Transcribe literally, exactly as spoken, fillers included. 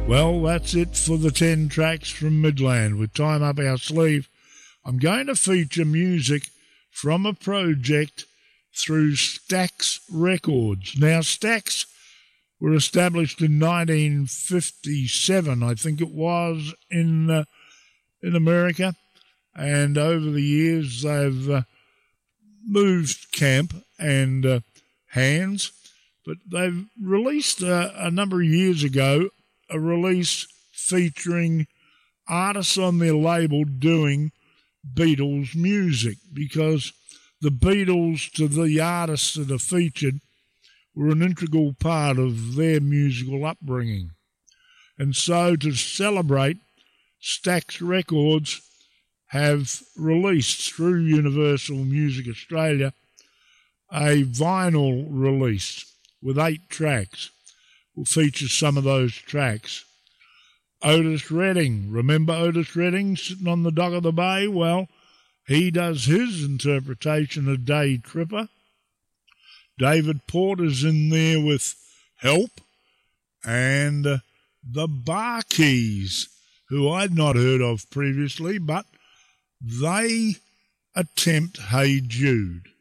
Well, that's it for the ten tracks from Midland. With time up our sleeve, I'm going to feature music from a project through Stax Records. Now, Stax were established in nineteen fifty-seven, I think it was, in uh, in America. And over the years, they've uh, moved camp and uh, hands. But they've released uh, a number of years ago a release featuring artists on their label doing Beatles music, because the Beatles, to the artists that are featured, were an integral part of their musical upbringing. And so to celebrate, Stax Records have released through Universal Music Australia a vinyl release with eight tracks. We'll feature some of those tracks. Otis Redding. Remember Otis Redding sitting on the dock of the bay? Well, he does his interpretation of Day Tripper. David Porter's in there with Help. And uh, the Bar Keys, who I'd not heard of previously, but they attempt Hey Jude.